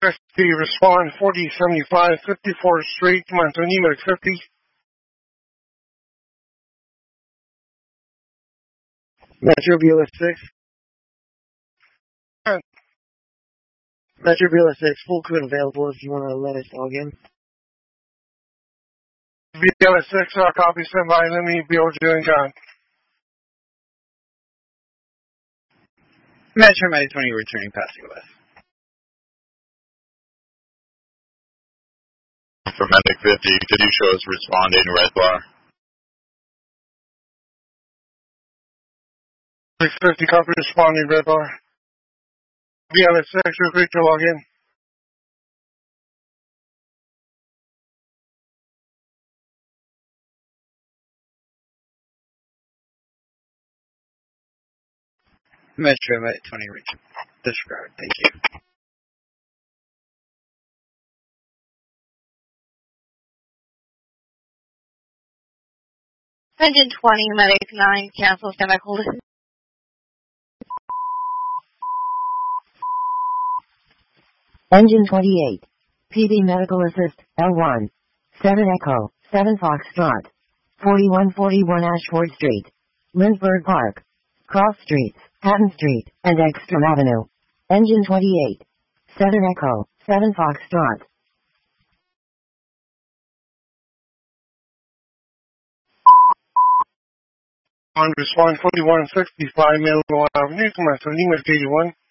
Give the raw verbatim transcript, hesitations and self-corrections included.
fifty, respond forty seventy-five, fifty-four straight, Toronto, Numeric fifty. Metro Beulah six. Uh, Metro Beulah six, full code available if you want to let us log in. Beulah six, uh, copy, stand by, let me be able to do it, John. Metro Mighty twenty, returning past U S. For Medic fifty, could you show us responding red bar? Medic fifty, copy, responding red bar. Beulah six, you're free to log in. Metro Mighty twenty, return. Disregard, thank you. Engine twenty, Medic nine, cancel, stand by, hold it. Engine twenty-eight. P D Medical Assist, L one. seven Echo, seven Foxtrot. forty-one forty-one Ashford Street. Lindbergh Park. Cross Streets, Hatton Street, and Ekstrom Avenue. Engine twenty-eight. seven Echo, seven Foxtrot. On respond forty-one sixty-five, Melville Avenue, Toronto, Numeric eighty-one.